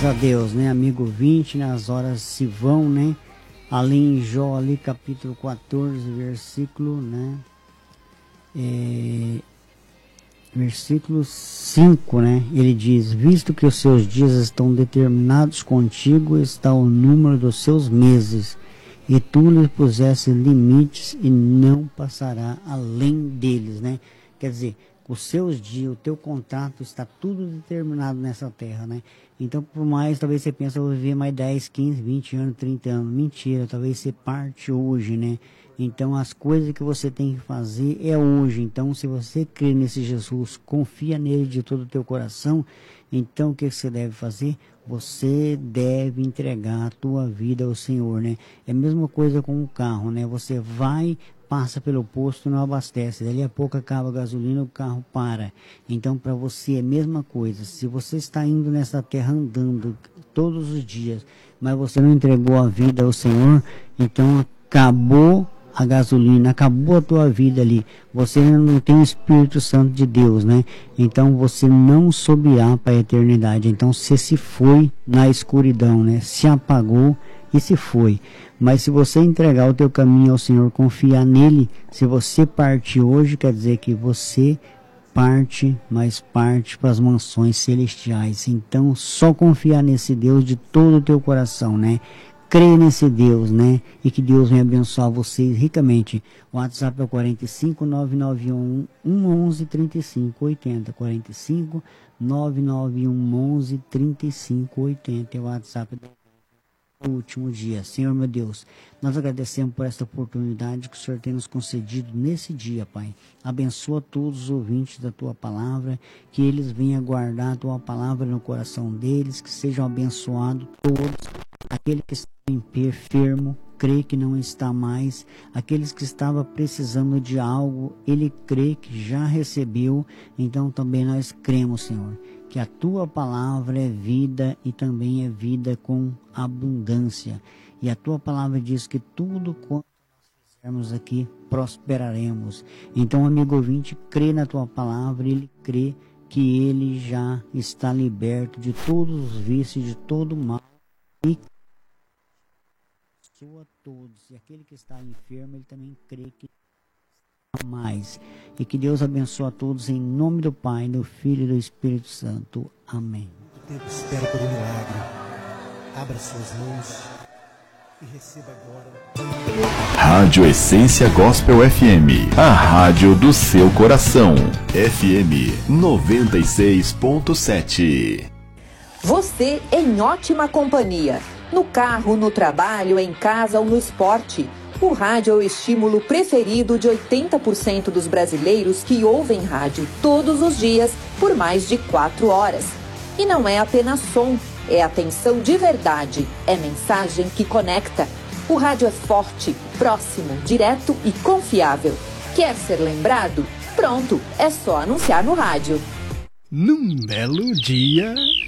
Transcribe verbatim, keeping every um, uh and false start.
Glórias a Deus, né, amigo vinte, né, as horas se vão, né, ali em Jó, ali capítulo quatorze, versículo, né, é, versículo cinco, né, ele diz, visto que os seus dias estão determinados contigo, está o número dos seus meses, e tu lhe pusesse limites e não passará além deles, né, quer dizer, os seus dias, o teu contrato está tudo determinado nessa terra, né? Então, por mais, talvez você pense, eu vou viver mais dez, quinze, vinte anos, trinta anos. Mentira, talvez você parte hoje, né? Então, as coisas que você tem que fazer é hoje. Então, se você crê nesse Jesus, confia nele de todo o teu coração, então, o que você deve fazer? Você deve entregar a tua vida ao Senhor, né? É a mesma coisa com o carro, né? Você vai, passa pelo posto e não abastece. Dali a pouco acaba a gasolina, o carro para. Então, para você é a mesma coisa. Se você está indo nessa terra andando todos os dias, mas você não entregou a vida ao Senhor, então acabou a gasolina, acabou a tua vida ali. Você não tem o Espírito Santo de Deus, né? Então você não subirá para a eternidade. Então você se foi na escuridão, né? Se apagou e se foi. Mas se você entregar o teu caminho ao Senhor, confiar nele, se você partir hoje, quer dizer que você parte, mas parte para as mansões celestiais. Então só confiar nesse Deus de todo o teu coração, né? Crê nesse Deus, né? E que Deus venha abençoar vocês ricamente. O WhatsApp é o quarenta e cinco, nove nove um, um onze, trinta e cinco, oitenta. quarenta e cinco, nove nove um, onze, trinta e cinco, oitenta. É o WhatsApp do último dia. Senhor, meu Deus, nós agradecemos por esta oportunidade que o Senhor tem nos concedido nesse dia, Pai. Abençoa todos os ouvintes da Tua Palavra, que eles venham guardar a Tua Palavra no coração deles, que sejam abençoados todos. Aquele que está enfermo, crê que não está mais. Aqueles que estavam precisando de algo, ele crê que já recebeu. Então também nós cremos, Senhor, que a Tua Palavra é vida e também é vida com abundância. E a Tua Palavra diz que tudo quanto nós fizermos aqui, prosperaremos. Então, amigo ouvinte, crê na Tua Palavra, ele crê que ele já está liberto de todos os vícios, de todo o mal. E a todos, e aquele que está enfermo, ele também crê que está mais, e que Deus abençoe a todos em nome do Pai, do Filho e do Espírito Santo. Amém. O tempo espera por um milagre. Abra suas mãos e receba agora. Rádio Essência Gospel F M, a rádio do seu coração. F M noventa e seis ponto sete. Você em ótima companhia. No carro, no trabalho, em casa ou no esporte. O rádio é o estímulo preferido de oitenta por cento dos brasileiros que ouvem rádio todos os dias por mais de quatro horas. E não é apenas som, é atenção de verdade, é mensagem que conecta. O rádio é forte, próximo, direto e confiável. Quer ser lembrado? Pronto, é só anunciar no rádio. Num belo dia...